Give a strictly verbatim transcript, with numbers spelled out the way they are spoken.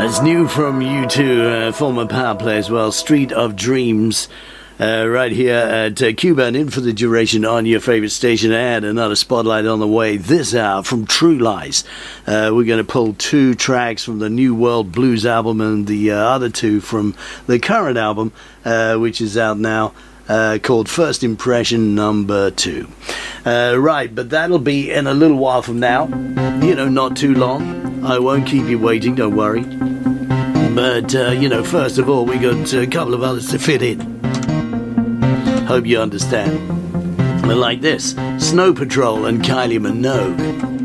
It's new from U two, uh, former Power Play as well, Street of Dreams. Uh, right here at uh, Cuba and in for the duration on your favorite station, and another spotlight on the way this hour from True Lies. Uh, we're going to pull two tracks from the New World Blues album and the uh, other two from the current album, uh, which is out now, uh, called First Impression Number Two. Uh, right, but that'll be in a little while from now. You know, not too long. I won't keep you waiting, don't worry. But, uh, you know, first of all, we got a couple of others to fit in. Hope you understand. Like this, Snow Patrol and Kylie Minogue.